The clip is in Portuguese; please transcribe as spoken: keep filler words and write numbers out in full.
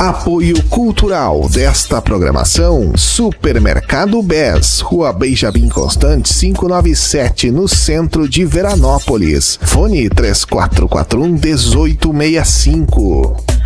Apoio cultural desta programação: Supermercado Bes, Rua Benjamin Constant, quinhentos e noventa e sete, no centro de Veranópolis. Fone três quatro quatro um, oito oito seis cinco.